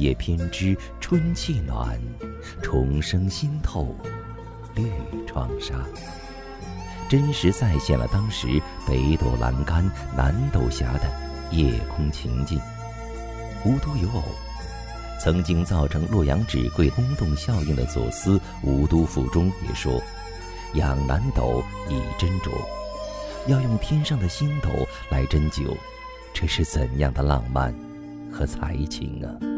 夜偏知春气暖，重生心透绿窗纱。真实再现了当时北斗阑干南斗峡的夜空情境。无独有偶，曾经造成洛阳纸贵轰动效应的左思《吴都赋》中也说：“仰南斗以斟酌，要用天上的星斗来斟酒，这是怎样的浪漫和才情啊！”